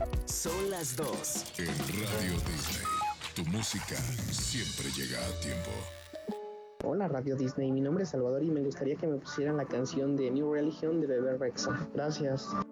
Son las 2. En Radio Disney, tu música siempre llega a tiempo. Hola Radio Disney, mi nombre es Salvador y me gustaría que me pusieran la canción de New Religion de Bebe Rexha. Gracias.